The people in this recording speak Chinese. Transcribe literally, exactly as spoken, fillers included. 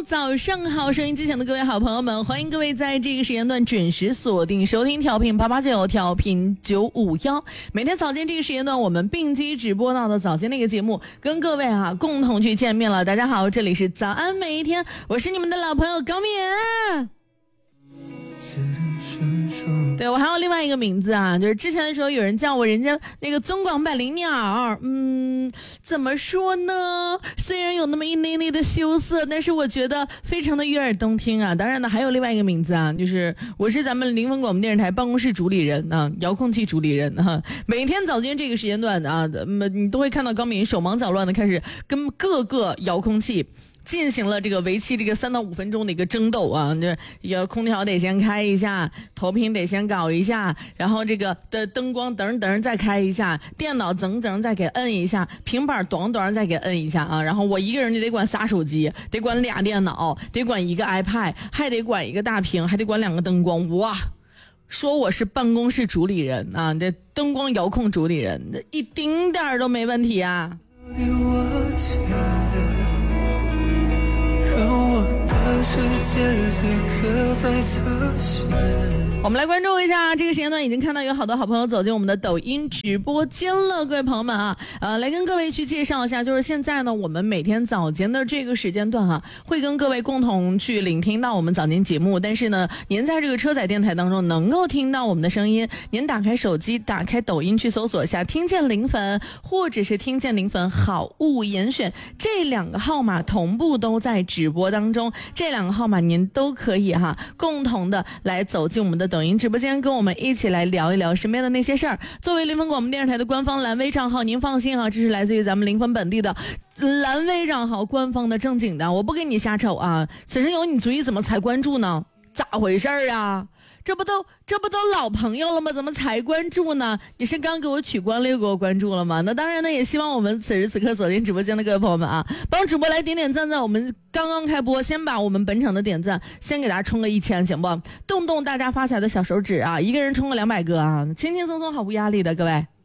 早上好，收音机前的各位好朋友们，欢迎各位在这个时间段准时锁定收听调频八八九调频九五幺。每天早间这个时间段，我们并机直播到的早间那个节目，跟各位啊共同去见面了。大家好，这里是早安每一天，我是你们的老朋友高敏。对，我还有另外一个名字啊，就是之前的时候有人叫我人家那个中广百灵鸟，嗯，怎么说呢？虽然有那么一内内的羞涩，但是我觉得非常的悦耳动听啊。当然呢，还有另外一个名字啊，就是我是咱们临汾广播电视台办公室主理人啊，遥控器主理人啊。每天早间这个时间段啊，你都会看到高敏手忙脚乱的开始跟各个遥控器进行了这个为期这个三到五分钟的一个争斗啊，就是有空调得先开一下，投屏得先搞一下，然后这个的灯光噔噔再开一下，电脑整整再给摁一下，平板短短再给摁一下啊，然后我一个人就得管仨手机，得管俩电脑，得管一个 iPad， 还得管一个大屏，还得管两个灯光，哇！说我是办公室主理人啊，这灯光遥控主理人，这一丁点儿都没问题啊。我们来关注一下这个时间段，已经看到有好多好朋友走进我们的抖音直播间了，各位朋友们啊，呃，来跟各位去介绍一下，就是现在呢，我们每天早间的这个时间段啊，会跟各位共同去聆听到我们早间节目，但是呢，您在这个车载电台当中能够听到我们的声音，您打开手机，打开抖音去搜索一下听见零粉，或者是听见零粉好物严选，这两个号码同步都在直播当中，这两个号码您都可以哈，共同的来走进我们的抖音直播间，跟我们一起来聊一聊身边的那些事儿。作为临汾广播电视台的官方蓝微账号，您放心啊，这是来自于咱们临汾本地的蓝微账号，官方的正经的，我不给你瞎瞅啊。此生有你足以怎么才关注呢？咋回事儿啊？这不都这不都老朋友了吗？怎么才关注呢？你是刚给我取关了又给我关注了吗？那当然呢，也希望我们此时此刻走进直播间的各位朋友们啊，帮主播来点点赞，在我们刚刚开播，先把我们本场的点赞先给大家冲个一千，行不？动动大家发财的小手指啊，一个人冲个两百个啊，轻轻松松，毫无压力的，各位。